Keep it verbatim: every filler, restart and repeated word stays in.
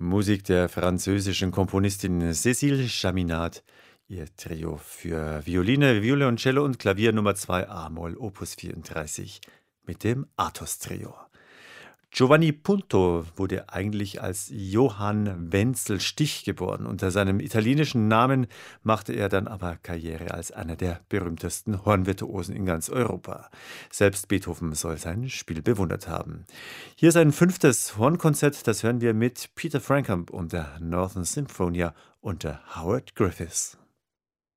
Musik der französischen Komponistin Cécile Chaminade. Ihr Trio für Violine, Violoncello und Klavier Nummer zwei a-Moll Opus vierunddreißig mit dem Athos-Trio. Giovanni Punto wurde eigentlich als Johann Wenzel Stich geboren. Unter seinem italienischen Namen machte er dann aber Karriere als einer der berühmtesten Hornvirtuosen in ganz Europa. Selbst Beethoven soll sein Spiel bewundert haben. Hier ist ein fünftes Hornkonzert, das hören wir mit Peter Frampton und der Northern Symphonia unter Howard Griffiths.